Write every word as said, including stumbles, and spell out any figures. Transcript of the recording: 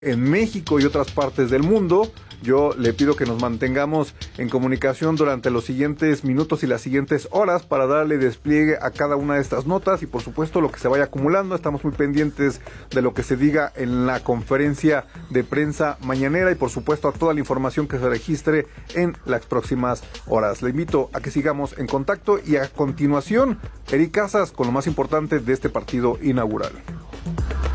en México y otras partes del mundo. Yo le pido que nos mantengamos en comunicación durante los siguientes minutos y las siguientes horas para darle despliegue a cada una de estas notas y por supuesto lo que se vaya acumulando. Estamos muy pendientes de lo que se diga en la conferencia de prensa mañanera y por supuesto a toda la información que se registre en las próximas horas. Le invito a que sigamos en contacto y a continuación, Eric Casas con lo más importante de este partido inaugural.